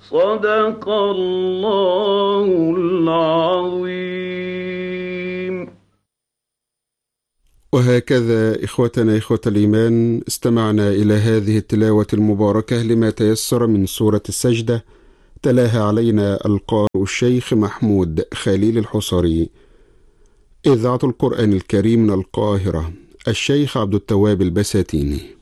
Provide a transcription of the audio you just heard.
صدق الله العظيم. وهكذا إخوتنا إخوة الإيمان، استمعنا إلى هذه التلاوة المباركة لما تيسر من سورة السجدة، تلاها علينا القارئ الشيخ محمود خليل الحصري. إذاعة القرآن الكريم من القاهرة، الشيخ عبد التواب البساتيني.